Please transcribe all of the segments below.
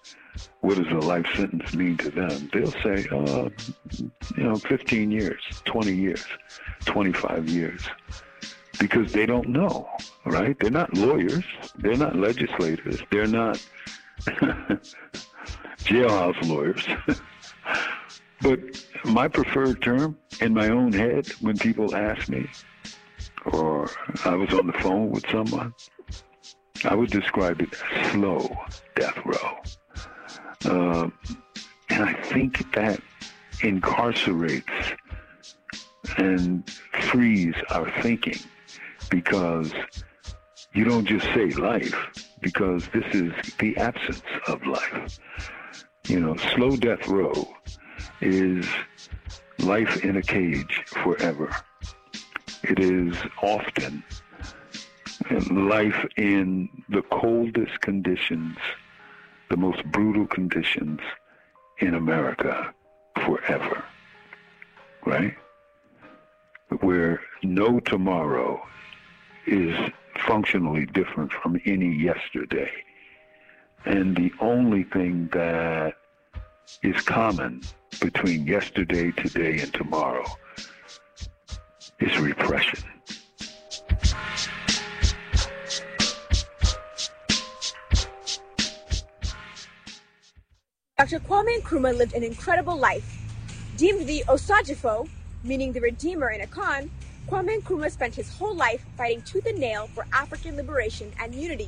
what does a life sentence mean to them? They'll say, 15 years, 20 years, 25 years, because they don't know, right? They're not lawyers. They're not legislators. They're not jailhouse lawyers. But my preferred term in my own head, when people ask me, or I was on the phone with someone, I would describe it as slow death row. And I think that incarcerates and frees our thinking, because you don't just say life, because this is the absence of life. Slow death row is life in a cage forever. It is often life in the coldest conditions, the most brutal conditions in America forever, right? Where no tomorrow is functionally different from any yesterday. And the only thing that is common between yesterday, today, and tomorrow is repression. Dr. Kwame Nkrumah lived an incredible life. Deemed the Osagyefo, meaning the Redeemer in Akan, Kwame Nkrumah spent his whole life fighting tooth and nail for African liberation and unity.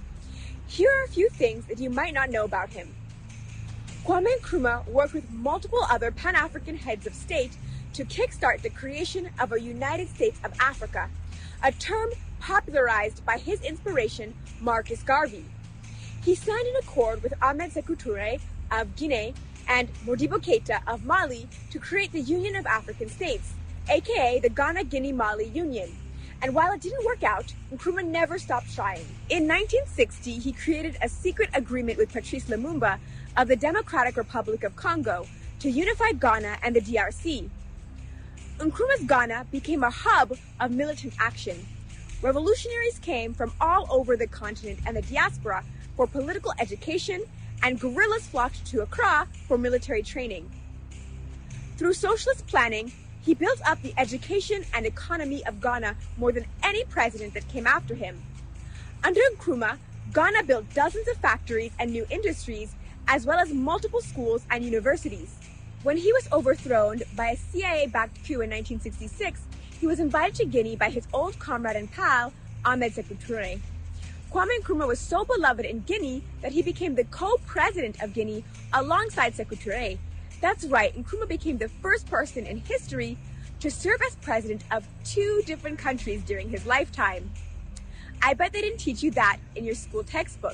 Here are a few things that you might not know about him. Kwame Nkrumah worked with multiple other Pan-African heads of state to kickstart the creation of a United States of Africa, a term popularized by his inspiration, Marcus Garvey. He signed an accord with Ahmed Sékou Touré of Guinea and Modibo Keïta of Mali to create the Union of African States, aka the Ghana-Guinea-Mali Union. And while it didn't work out, Nkrumah never stopped trying. In 1960, he created a secret agreement with Patrice Lumumba of the Democratic Republic of Congo to unify Ghana and the DRC. Nkrumah's Ghana became a hub of militant action. Revolutionaries came from all over the continent and the diaspora for political education, and guerrillas flocked to Accra for military training. Through socialist planning, he built up the education and economy of Ghana more than any president that came after him. Under Nkrumah, Ghana built dozens of factories and new industries, as well as multiple schools and universities. When he was overthrown by a CIA-backed coup in 1966, he was invited to Guinea by his old comrade and pal, Ahmed Sékou Touré. Kwame Nkrumah was so beloved in Guinea that he became the co-president of Guinea alongside Sékou Touré. That's right, Nkrumah became the first person in history to serve as president of two different countries during his lifetime. I bet they didn't teach you that in your school textbook.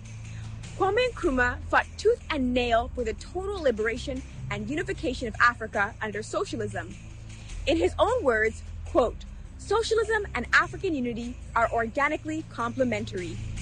Kwame Nkrumah fought tooth and nail for the total liberation and unification of Africa under socialism. In his own words, quote, "Socialism and African unity are organically complementary."